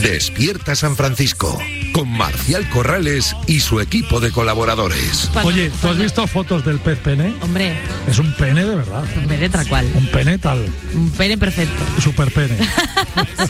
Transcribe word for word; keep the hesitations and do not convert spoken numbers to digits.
Despierta San Francisco, con Marcial Corrales y su equipo de colaboradores. Oye, ¿tú has visto fotos del pez pene? Hombre. Es un pene de verdad. Un pene tal cual. Un pene tal. Un pene perfecto. Super pene.